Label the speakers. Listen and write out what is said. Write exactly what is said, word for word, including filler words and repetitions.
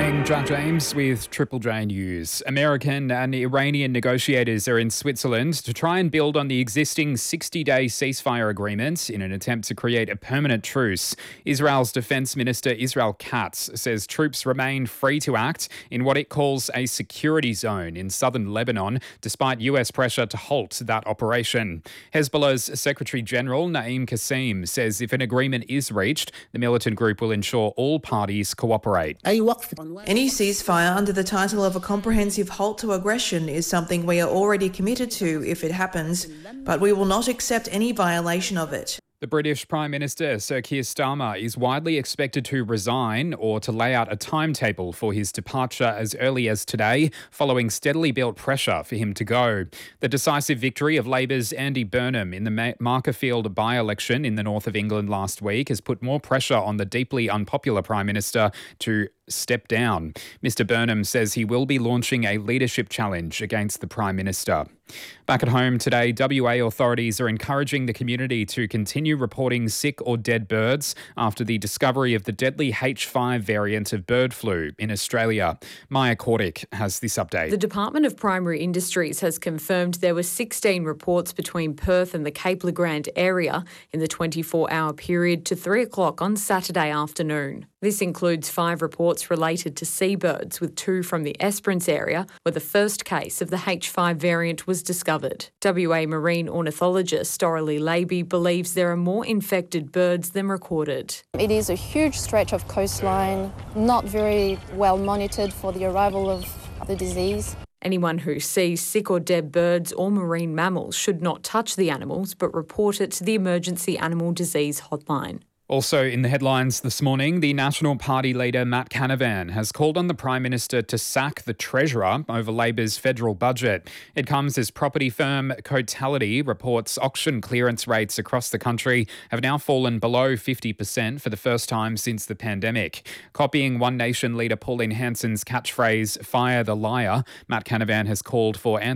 Speaker 1: Morning, Jack James with Triple J News. American and Iranian negotiators are in Switzerland to try and build on the existing sixty-day ceasefire agreement in an attempt to create a permanent truce. Israel's Defense Minister Israel Katz says troops remain free to act in what it calls a security zone in southern Lebanon, despite U S pressure to halt that operation. Hezbollah's Secretary General Naim Qassem says if an agreement is reached, the militant group will ensure all parties cooperate.
Speaker 2: Any ceasefire under the title of a comprehensive halt to aggression is something we are already committed to if it happens, but we will not accept any violation of it.
Speaker 1: The British Prime Minister, Sir Keir Starmer, is widely expected to resign or to lay out a timetable for his departure as early as today, following steadily built pressure for him to go. The decisive victory of Labor's Andy Burnham in the Markerfield by-election in the north of England last week has put more pressure on the deeply unpopular Prime Minister to step down. Mister Burnham says he will be launching a leadership challenge against the Prime Minister. Back at home today, W A authorities are encouraging the community to continue reporting sick or dead birds after the discovery of the deadly H five variant of bird flu in Australia. Maya Kordick has this update.
Speaker 3: The Department of Primary Industries has confirmed there were sixteen reports between Perth and the Cape Le Grand area in the twenty-four hour period to three o'clock on Saturday afternoon. This includes five reports related to seabirds, with two from the Esperance area, where the first case of the H five variant was discovered. W A marine ornithologist Doralee Laby believes there are more infected birds than recorded.
Speaker 4: It is a huge stretch of coastline, not very well monitored for the arrival of the disease.
Speaker 3: Anyone who sees sick or dead birds or marine mammals should not touch the animals, but report it to the Emergency Animal Disease Hotline.
Speaker 1: Also in the headlines this morning, the National Party leader Matt Canavan has called on the Prime Minister to sack the Treasurer over Labor's federal budget. It comes as property firm Cotality reports auction clearance rates across the country have now fallen below fifty percent for the first time since the pandemic. Copying One Nation leader Pauline Hanson's catchphrase, "Fire the liar," Matt Canavan has called for